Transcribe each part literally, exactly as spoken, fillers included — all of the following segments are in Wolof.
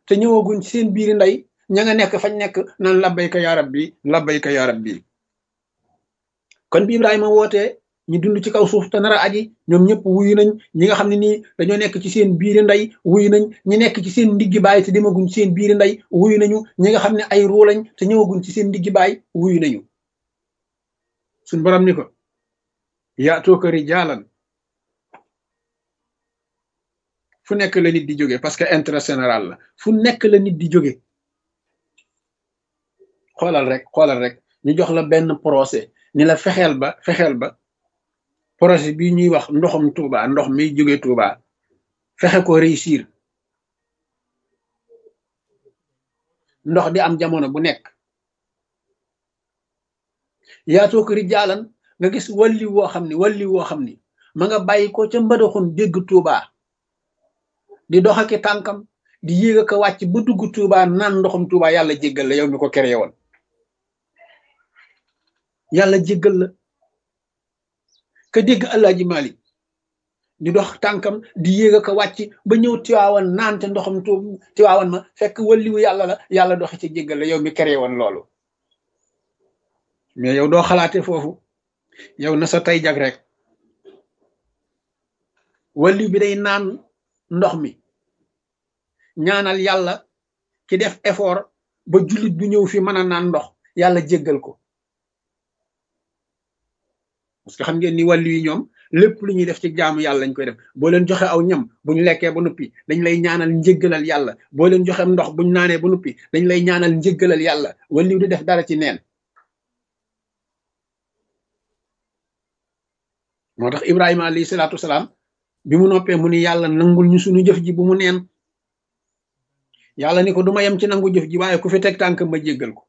te ñëwaguñ ci seen biiri ndey ña nga nekk fañ nekk naan labbayka yaa rabbi labbayka yaa rabbi kon bi Ibrahima wootee ñu dund ci kaw suuf te nar a aji ñoom ñëpp wuyu nañ ñi nga xam ne nii dañoo nekk ci seen biiri ndey wuyu nañ ñi nekk ci seen ndiggi baay te demaguñ ci seen biiri ndey wuyu nañu ñi nga xam ne ay ruu lañ te ñëwaguñ ci seen ndiggi baay wuyu nañu suñ borom ni ko yaatuuka rijaalan fu nekk la nit di jóge parce que intérêt général la fu nekk la nit di jóge xoolal rek xoolal rek ñu jox la benn procès ni la fexeel ba fexeel ba projet bii ñuy wax ndoxum Touba ndox mi jóge Touba fexe ko réussir ndox di am jamono bu nekk yaatoo ko rijaalan nga gis walli woo xam ni walli woo xam ni ma nga bàyyi ko ca mbadaxun dégg Touba di dox ak tànkam di yéeg ak wàcc ba dugg Touba naan ndoxum Touba yàlla jéggal la yow mi ko créé woon yàlla jéggal la ka dégg Alaaji Maalik di dox tànkam di yéeg ak wàcc ba ñëw Tiwaawan naan te ndoxum Tiwaawan ma fekk walliwu yàlla la yàlla doxi ci jéggal la yow mi créé woon loolu mais yow doo xalaate foofu yow na sa tay jag rek walliw bi day naan ndox mi ñaanal yàlla ki def effort ba jullit bu ñëw fi mën a naan ndox yàlla jéggal ko parce que xam ngeen ni wàllu yi ñoom lépp lu ñuy def ci jaamu yàlla lañ koy def boo leen joxe aw ñam bu ñu lekkee ba noppi dañ lay ñaanal njéggalal yàlla boo leen joxe ndox bu ñu naanee ba noppi dañ lay ñaanal njéggalal yàlla wàllu di def dara ci neen moo tax Ibrahima alayhi salaatu wasalaam bi mu noppee mu ni yàlla nangul ñu suñu jëf ji bu mu neen yàlla ni ko du ma yem ci nangu jëf ji waaye ku fi teg tànk ma jéggal ko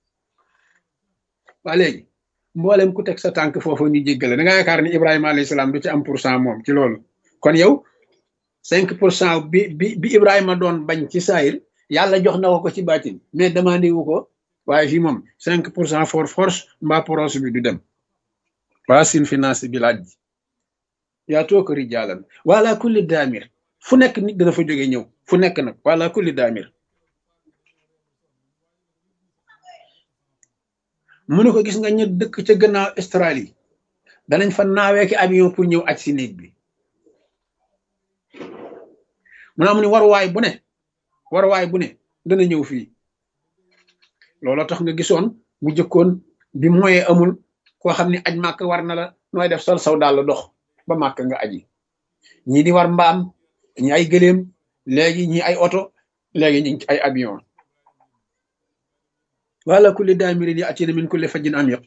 waa léegi mboolem ku teg sa tànk foofu ñu jéggale da nga yaakaar ni Ibrahima alayhi salaam du ci am pour cent moom ci loolu kon yow cinq pour cent bi bi bi Ibrahima doon bañ ci saayir yàlla jox na ko ko ci baatin mais demandé wu ko waaye fii moom cinq pour cent for force mbaa proche bi du dem waa sin finance bi laaj ji yaa toog rijaalan wala kulli daamir fu nekk nit dana fa jóge ñëw fu nekk nag wala kulli daamir mu ne ko gis nga ñu dëkk ca gannaaw Australie danañ fa naawee ki avion pour ñëw aj si néeg bi mu naa mu ne waruwaay bu ne waruwaay bu ne dana ñëw fii looloo tax nga gisoon bu jëkkoon bi moyen amul koo xam ne aj màkk war na la nooy def sol saw daal la dox ba màkk nga aji ñii di war mbaam ñi ay gëléem léegi ñi ay oto léegi ñu ngi ci ay avion wala kulli daamirin ya'tiina min kulli fajjin amiq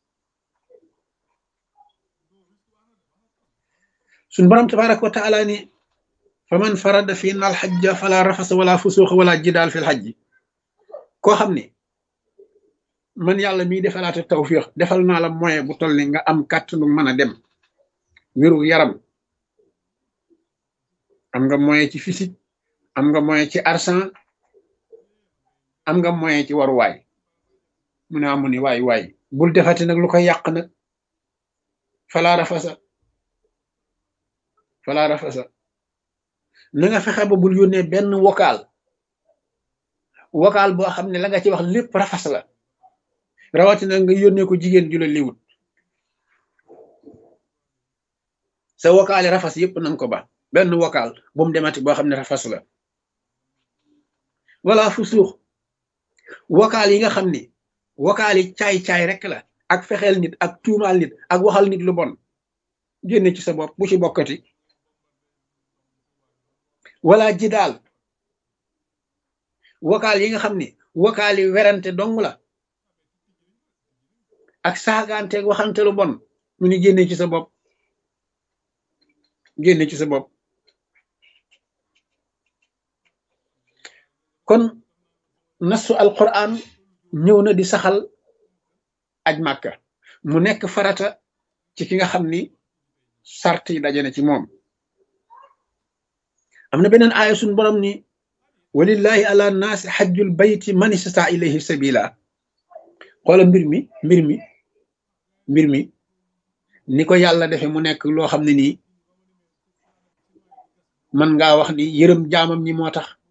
suñ borom tabaraka wa taala ni fa man farada fiina alxajja fala rafasa wala fusuuqa wala jidaal fi lxajji koo xam ne man yàlla miy defalaate tawfiq defal naa la moyen bu toll ni nga am kàttanu mën a dem wéru yaram am nga moyen ci physique am nga moyen ci argent am nga moyen ci waruwaay mu ne amu ni waay waay bul defati nag lu koy yàq nag fala rafasa fala rafasa na nga fexe ba bul yónnee benn vocal vocal boo xam ne la nga ci wax lépp rafas la rawatina nga yónnee ko jigéen ju la liwut sa vocal yi rafas yépp nanga ko ba benn vocal bu mu demati boo xam ne rafas la wala fu suux vocal yi nga xam ni vocal yi caay-caay rek la ak fexeel nit ak tuumaal nit ak waxal nit lu bon génne ci sa bopp bu ci bokkati wala jidaal vocal yi nga xam ni vocal yi werante dong la ak saagaanteeg waxante lu bon mu ni génne ci sa bopp génne ci sa bopp kon nasu alquran ñëw na di saxal aj màkka mu nekk farata ci ki nga xam ni sart yi daje na ci moom am na beneen aaya suñ borom ni walillahi ala naasi xajjul bayti man istata ilayhi sabila xoola mbir mi mbir mi mbir mi ni ko yàlla defe mu nekk loo xam ne nii man ngaa wax ni yërëm jaamam ñi moo tax